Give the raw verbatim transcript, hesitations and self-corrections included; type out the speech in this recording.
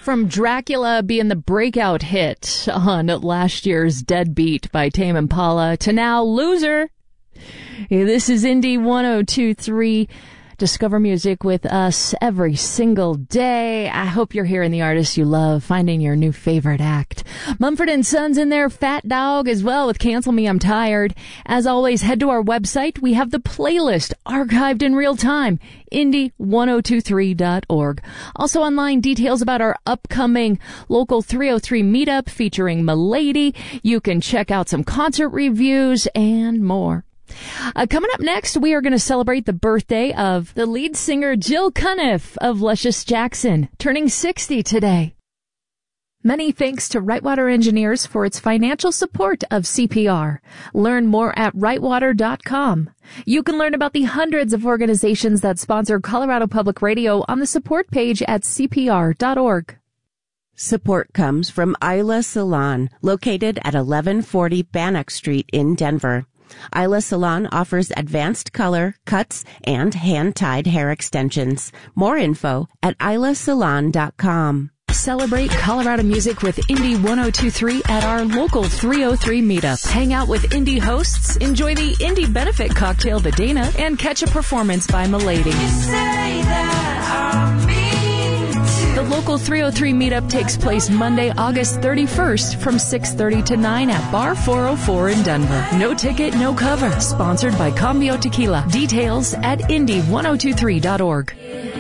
From Dracula being the breakout hit on last year's Deadbeat by Tame Impala to now Loser. This is Indie one oh two point three. Discover music with us every single day. I hope you're hearing the artists you love, finding your new favorite act. Mumford and Sons in there, Fat Dog as well with Cancel Me, I'm Tired. As always, head to our website. We have the playlist archived in real time, indie one oh two three dot org. Also online, details about our upcoming local three oh three meetup featuring Milady. You can check out some concert reviews and more. Uh, coming up next, we are going to celebrate the birthday of the lead singer Jill Cuniff of Luscious Jackson, turning sixty today. Many thanks to Rightwater Engineers for its financial support of C P R. Learn more at rightwater dot com. You can learn about the hundreds of organizations that sponsor Colorado Public Radio on the support page at c p r dot org. Support comes from Isla Salon, located at eleven forty Bannock Street in Denver. Isla Salon offers advanced color, cuts, and hand-tied hair extensions. More info at isla salon dot com. Celebrate Colorado music with Indie one oh two point three at our local three oh three meetup. Hang out with indie hosts, enjoy the Indie Benefit Cocktail the Dana, and catch a performance by Milady. You say that I'm mean to. The local three oh three meetup takes place Monday, August thirty-first from six thirty to nine at Bar four oh four in Denver. No ticket, no cover. Sponsored by Cambio Tequila. Details at indie one oh two three dot org.